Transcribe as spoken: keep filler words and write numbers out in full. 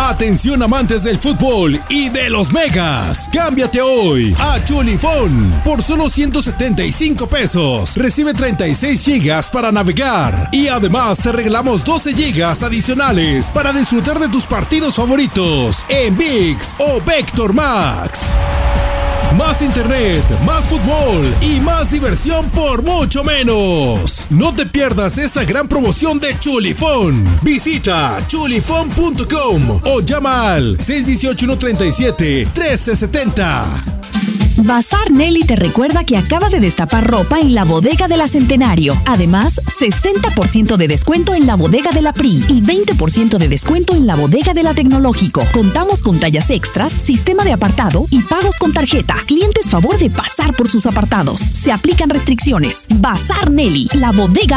Atención amantes del fútbol y de los megas. Cámbiate hoy a Chulifón por solo ciento setenta y cinco pesos. Recibe treinta y seis gigas para navegar y además te regalamos doce gigas adicionales para disfrutar de tus partidos favoritos en ViX o Vector Max. Más internet, más fútbol y más diversión por mucho menos. No te pierdas esta gran promoción de Chulifón. Visita chulifón punto com o llama al seis uno ocho, uno tres siete, uno tres siete cero. Bazar Nelly te recuerda que acaba de destapar ropa en la bodega de la Centenario. Además, sesenta por ciento de descuento en la bodega de la P R I y veinte por ciento de descuento en la bodega de la Tecnológico. Contamos con tallas extras, sistema de apartado y pagos con tarjeta. Clientes, favor de pasar por sus apartados. Se aplican restricciones. Bazar Nelly, la bodega